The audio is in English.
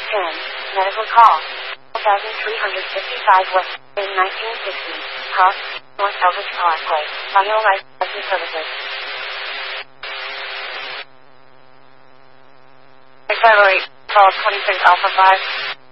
Medical call. 1355 West in 1960. Cost, North Elvis Parkway. Final license services. February 12, 26 Alpha 5.